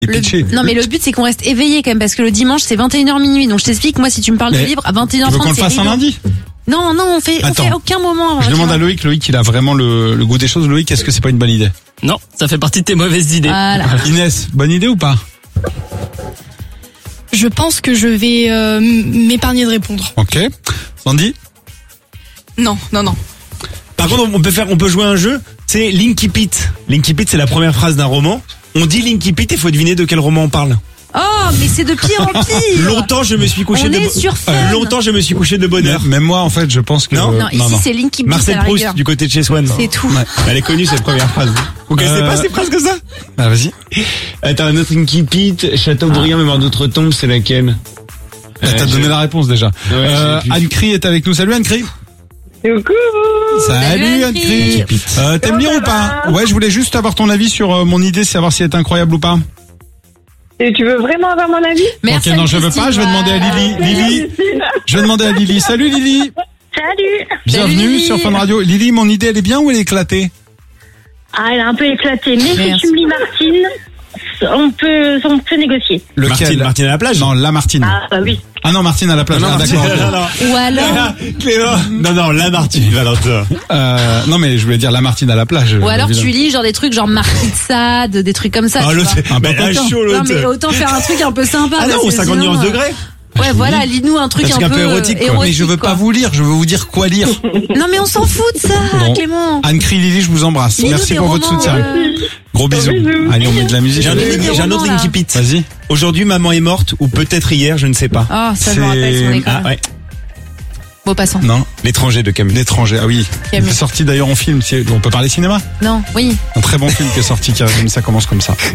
Et pitché. Non, mais le but, c'est qu'on reste éveillé quand même, parce que le dimanche, c'est 21h minuit. Donc, je t'explique, moi, si tu me parles du livre, à 21h30, Tu veux qu'on le fasse un lundi? Non, on fait aucun moment. Je demande à Loïc, il a vraiment le goût des choses. Loïc, est-ce que c'est pas une bonne idée? Non, ça fait partie de tes mauvaises idées. Voilà. Inès, bonne idée ou pas? Je pense que je vais m'épargner de répondre. Ok. Sandy? Non. Par contre, on peut jouer à un jeu, c'est Linky Pit. Linky Pit, c'est la première phrase d'un roman. On dit Linky Pit, il faut deviner de quel roman on parle. Oh, mais c'est de pire en pire. Longtemps, je me suis couché Longtemps, je me suis couché de bonne heure. Même moi, en fait, je pense que... Non, ici, c'est Linky Pit. Marcel Proust, du côté de chez Swan. C'est tout. Ouais. Elle est connue, cette première phrase. Vous connaissez pas ces phrases que ça? Ah, vas-y. Attends, un autre Linky Pit, Chateaubriand, mémoire d'autre-tombe, c'est laquelle? T'as donné la réponse déjà. Ouais, Anne-Cri est avec nous. Salut Anne-Cri. Coucou. Salut Anne-Cri. T'aimes lire ou pas? Ouais, je voulais juste avoir ton avis sur mon idée, savoir si elle est incroyable ou pas. Et tu veux vraiment avoir mon avis? Merci. Ok, non, je veux pas. Je vais demander à Lily. Lily. Je vais demander à Lily. Salut Lily. Salut. Bienvenue Lily. sur Fun Radio. Lily, mon idée, elle est bien ou elle est éclatée? Ah, elle a un peu éclaté, mais Merci. si tu me lis Martine, on peut négocier. Martine à la plage? Non, la Martine. Ah, bah oui. Ah non, Martine à la plage. Non, Ah, Martine, d'accord. non. Ou alors, Clément. Non, la Martine, Valentin. Non, mais je voulais dire la Martine à la plage. ou alors tu évidemment. lis genre des trucs genre Marquis de Sade, des trucs comme ça. Ah, tu l'autre, vois. Un peu elle a coquin. chaud, Non, l'autre. mais autant faire un truc un peu sympa. Ah non, parce que 50 sinon, nuances degrés. Ouais, voilà, lis-nous un truc un peu érotique, quoi. érotique, Mais je veux pas quoi. vous lire, je veux vous dire quoi lire. Non, mais on s'en fout de ça, Bon. Clément. Anne-Cri, Lily, je vous embrasse. Lis-nous Merci des pour votre romans, soutien. Gros bisous. Allez, on met de la musique. J'ai un romans, autre là. Linky Pit. Vas-y. Aujourd'hui, maman est morte, ou peut-être hier, je ne sais pas. Oh, ça C'est- me rappelle son école. Ah ouais. Bon, passons. Non, L'étranger de Camus. l'étranger. Ah oui. Camus. C'est sorti d'ailleurs en film. On peut parler cinéma. Non, oui. Un très bon film qui est sorti qui résume ça commence comme ça.